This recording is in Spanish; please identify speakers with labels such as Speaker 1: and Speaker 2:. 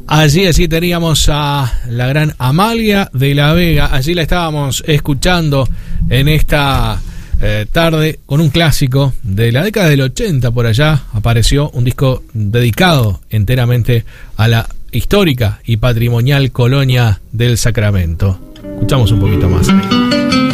Speaker 1: Allí teníamos a la gran Amalia de la Vega. Allí la estábamos escuchando en esta tarde con un clásico de la década del 80. Por allá apareció un disco dedicado enteramente a la histórica y patrimonial colonia del Sacramento. Escuchamos un poquito más.